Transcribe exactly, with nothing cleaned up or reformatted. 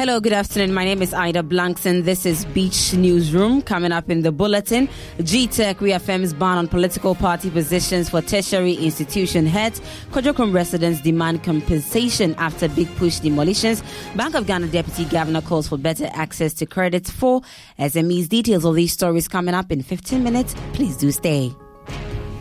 Hello, good afternoon. My name is Ida Blankson. This is Beach Newsroom. Coming up in the bulletin, G TEC reaffirms ban on political party positions for tertiary institution heads. Kojokom residents demand compensation after big push demolitions. Bank of Ghana Deputy Governor calls for better access to credit for S M Es. Details of these stories coming up in fifteen minutes. Please do stay.